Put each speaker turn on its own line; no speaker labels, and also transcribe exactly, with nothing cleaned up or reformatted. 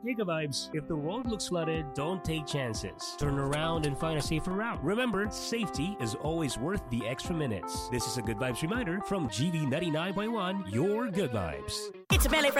Hey, Good Vibes, if the road looks flooded, don't take chances. Turn around and find a safer route. Remember, safety is always worth the extra minutes. This is a Good Vibes reminder from G V ninety-nine point one, your Good Vibes.
It's Melly from